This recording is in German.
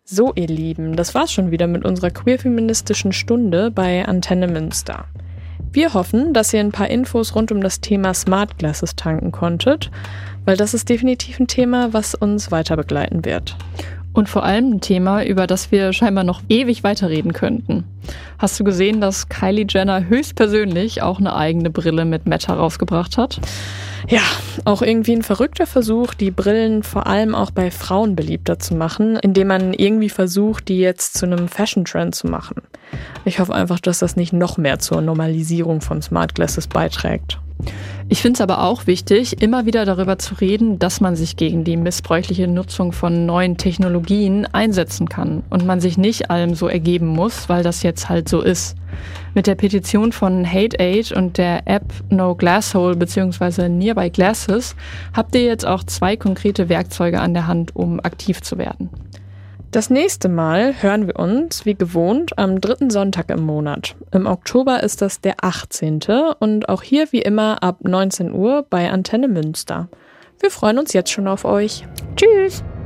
So, ihr Lieben, das war's schon wieder mit unserer queer-feministischen Stunde bei Antenne Münster. Wir hoffen, dass ihr ein paar Infos rund um das Thema Smart Glasses tanken konntet, weil das ist definitiv ein Thema, was uns weiter begleiten wird. Und vor allem ein Thema, über das wir scheinbar noch ewig weiterreden könnten. Hast du gesehen, dass Kylie Jenner höchstpersönlich auch eine eigene Brille mit Meta rausgebracht hat? Ja, auch irgendwie ein verrückter Versuch, die Brillen vor allem auch bei Frauen beliebter zu machen, indem man irgendwie versucht, die jetzt zu einem Fashion-Trend zu machen. Ich hoffe einfach, dass das nicht noch mehr zur Normalisierung von Smart Glasses beiträgt. Ich finde es aber auch wichtig, immer wieder darüber zu reden, dass man sich gegen die missbräuchliche Nutzung von neuen Technologien einsetzen kann und man sich nicht allem so ergeben muss, weil das jetzt halt so ist. Mit der Petition von Hate Aid und der App No Glasshole bzw. Nearby Glasses habt ihr jetzt auch 2 konkrete Werkzeuge an der Hand, um aktiv zu werden. Das nächste Mal hören wir uns, wie gewohnt, am 3. Sonntag im Monat. Im Oktober ist das der 18. und auch hier wie immer ab 19 Uhr bei Antenne Münster. Wir freuen uns jetzt schon auf euch. Tschüss!